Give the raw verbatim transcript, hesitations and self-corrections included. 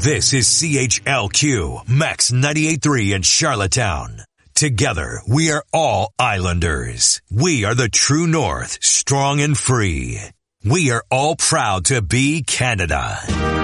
This is C H L Q, Max ninety-eight point three in Charlottetown. Together, we are all Islanders. We are the true north, strong and free. We are all proud to be Canada.